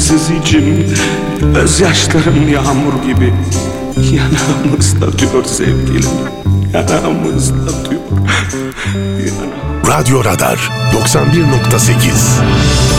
Sessiz içim, gözyaşlarım yağmur gibi yanağımızda diyor sevgilim, yanağımızda diyor. Radyo Radar 91.8